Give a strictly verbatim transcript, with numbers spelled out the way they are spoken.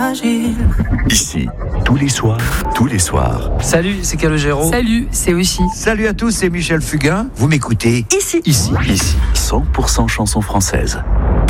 fragile. Ici, tous les soirs, tous les soirs. Salut, c'est Calogero. Salut, c'est Oshi. Salut à tous, c'est Michel Fugain. Vous m'écoutez Ici. Ici, ici, cent pour cent chansons françaises.